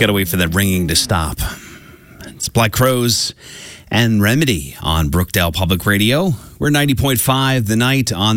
Gotta wait for that ringing to stop. It's Black Crowes and Remedy on Brookdale Public Radio. We're 90.5 The Night on